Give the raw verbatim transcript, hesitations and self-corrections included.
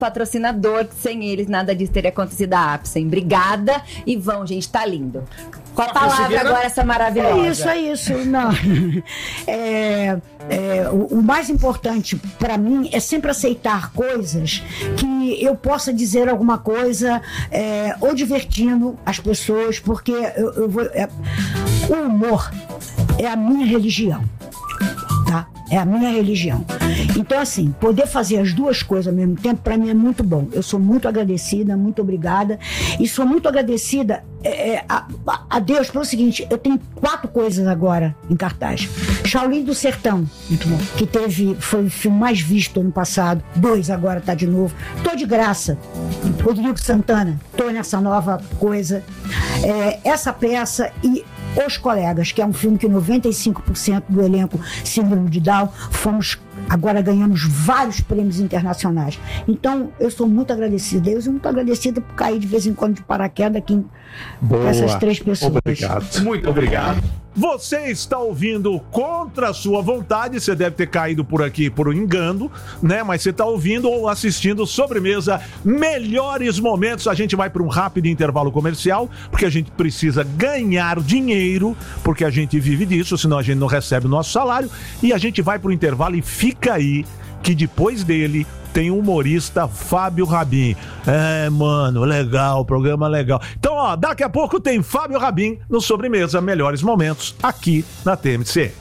patrocinador, que sem eles nada disso teria acontecido a Apsen. Obrigada, e vão, gente, tá lindo. Com a palavra agora, essa maravilhosa. É isso, é isso. Não. É, é, o, o mais importante para mim é sempre aceitar coisas que eu possa dizer alguma coisa, é, ou divertindo as pessoas, porque eu, eu vou, é, o humor é a minha religião. Tá? É a minha religião. Então, assim, poder fazer as duas coisas ao mesmo tempo, para mim é muito bom. Eu sou muito agradecida, muito obrigada. E sou muito agradecida é, a, a Deus pelo seguinte: eu tenho quatro coisas agora em cartaz. Shaolin do Sertão, muito bom, que teve, foi o filme mais visto ano passado. Dois agora tá de novo. Tô de graça. Rodrigo Santana, tô nessa nova coisa. É, essa peça e Os Colegas, que é um filme que noventa e cinco por cento do elenco síndrome de Down, fomos, agora ganhamos vários prêmios internacionais. Então, eu sou muito agradecida. Eu sou muito agradecida por cair de vez em quando de paraquedas aqui com essas três pessoas. Obrigado. Muito obrigado. Você está ouvindo contra a sua vontade, você deve ter caído por aqui por engano, né? Mas você está ouvindo ou assistindo Sobremesa Melhores Momentos. A gente vai para um rápido intervalo comercial, porque a gente precisa ganhar dinheiro, porque a gente vive disso, senão a gente não recebe o nosso salário. E a gente vai para o intervalo e fica aí, que depois dele tem o humorista Fábio Rabin. É, mano, legal, programa legal. Então, ó, daqui a pouco tem Fábio Rabin no Sobremesa Melhores Momentos, aqui na T M C.